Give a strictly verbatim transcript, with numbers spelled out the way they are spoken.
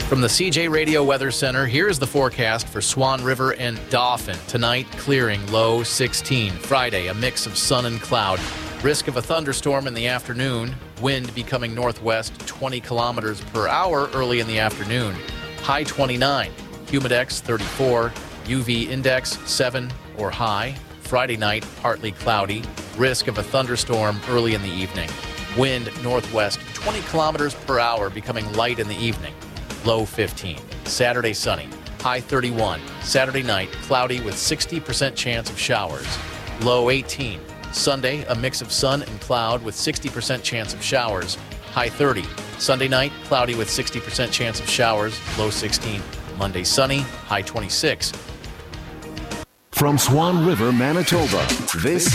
From the C J Radio Weather Center, here's the forecast for Swan River and Dauphin. Tonight, clearing, low sixteen. Friday, a mix of sun and cloud. Risk of a thunderstorm in the afternoon. Wind becoming northwest twenty kilometers per hour early in the afternoon. High twenty-nine. Humidex thirty-four. U V index seven or high. Friday night, partly cloudy. Risk of a thunderstorm early in the evening. Wind northwest twenty kilometers per hour, becoming light in the evening. Low fifteen. Saturday, sunny. High thirty-one. Saturday night, cloudy with sixty percent chance of showers. Low eighteen. Sunday, a mix of sun and cloud with sixty percent chance of showers. High thirty. Sunday night, cloudy with sixty percent chance of showers. Low sixteen. Monday, sunny. High twenty-six. From Swan River, Manitoba, this